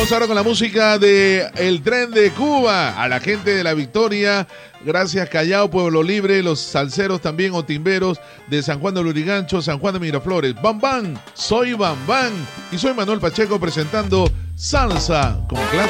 Vamos ahora con la música de El Tren de Cuba. A la gente de La Victoria, gracias Callao, Pueblo Libre, los salseros también o timberos de San Juan de Lurigancho, San Juan de Miraflores. Bam Bam, soy Bam Bam y soy Manuel Pacheco presentando Salsa con clase.